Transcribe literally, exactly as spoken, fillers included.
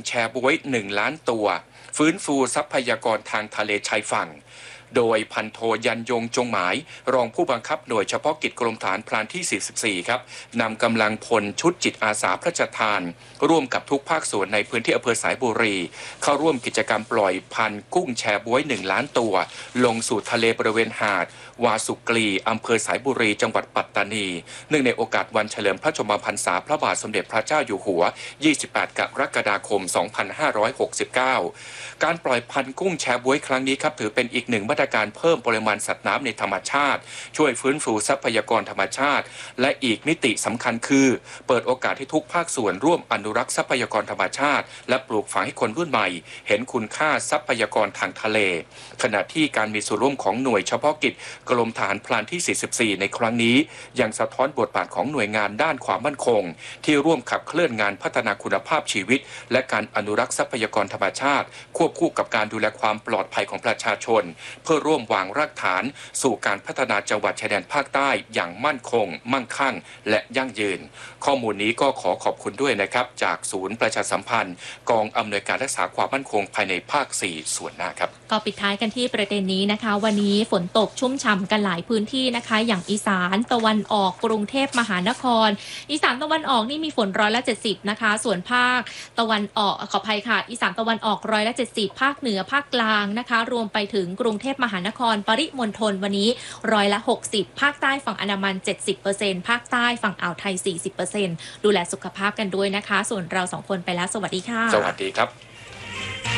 แชบ๊วยหนึ่งล้านตัวฟื้นฟูทรัพยากรทางทะเลชายฝั่งโดยพันโทยันยงจงหมายรองผู้บังคับหน่วยเฉพาะกิจกรมฐานพรานที่สี่สิบสี่ครับนำกำลังพลชุดจิตอาสาพระราชทานร่วมกับทุกภาคส่วนในพื้นที่อำเภอสายบุรีเข้าร่วมกิจกรรมปล่อยพันธุ์กุ้งแชบ๊วยหนึ่งล้านตัวลงสู่ทะเลบริเวณหาดวาสุกรีอำเภอสายบุรีจังหวัดปัตตานีเนื่องในโอกาสวันเฉลิมพระชนมพรรษาพระบาทสมเด็จพระเจ้าอยู่หัวยี่สิบแปดกรกฎาคมสองพันห้าร้อยหกสิบเก้าการปล่อยพันธุ์กุ้งแชบ๊วยครั้งนี้ครับถือเป็นอีกหนึ่งมาตรการเพิ่มปริมาณสัตว์น้ำในธรรมชาติช่วยฟื้นฟูทรัพยากรธรรมชาติและอีกมิติสำคัญคือเปิดโอกาสให้ทุกภาคส่วนร่วมอนุรักษ์ทรัพยากรธรรมชาติและปลูกฝังให้คนรุ่นใหม่เห็นคุณค่าทรัพยากรทางทะเลขณะที่การมีส่วนร่วมของหน่วยเฉพาะกิจกรมทหารพรานที่สี่สิบสี่ในครั้งนี้ยังสะท้อนบทบาทของหน่วยงานด้านความมั่นคงที่ร่วมขับเคลื่อนงานพัฒนาคุณภาพชีวิตและการอนุรักษ์ทรัพยากรธรรมชาติควบคู่กับการดูแลความปลอดภัยของประชาชนเพื่อร่วมวางรากฐานสู่การพัฒนาจังหวัดชายแดนภาคใต้อย่างมั่นคงมั่งคั่งและยั่งยืนข้อมูลนี้ก็ขอขอบคุณด้วยนะครับจากศูนย์ประชาสัมพันธ์กองอำนวยการรักษาความมั่นคงภายในภาคสี่ส่วนหน้าครับก็ปิดท้ายกันที่ประเด็นนี้นะคะวันนี้ฝนตกชุ่มฉ่ำกันหลายพื้นที่นะคะอย่างอีสานตะวันออกกรุงเทพมหานครอีสานตะวันออกนี่มีฝนร้อยละเจ็ดสิบนะคะส่วนภาคตะวันออกขออภัยค่ะอีสานตะวันออกร้อยละเจ็ดสิบภาคเหนือภาคกลางนะคะรวมไปถึงกรุงเทพมหานครปริมณฑลวันนี้ร้อยละหกสิบภาคใต้ฝั่งอันดามัน เจ็ดสิบเปอร์เซ็นต์ ภาคใต้ฝั่งอ่าวไทย สี่สิบเปอร์เซ็นต์ ดูแลสุขภาพกันด้วยนะคะส่วนเราสองคนไปแล้วสวัสดีค่ะสวัสดีครับ